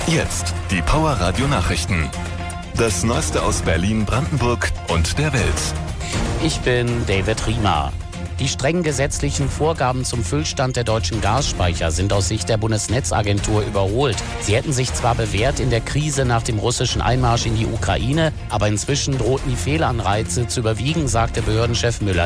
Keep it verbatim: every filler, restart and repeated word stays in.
Jetzt die Power Radio Nachrichten. Das Neueste aus Berlin, Brandenburg und der Welt. Ich bin David Riemer. Die strengen gesetzlichen Vorgaben zum Füllstand der deutschen Gasspeicher sind aus Sicht der Bundesnetzagentur überholt. Sie hätten sich zwar bewährt in der Krise nach dem russischen Einmarsch in die Ukraine, aber inzwischen drohten die Fehlanreize zu überwiegen, sagte Behördenchef Müller.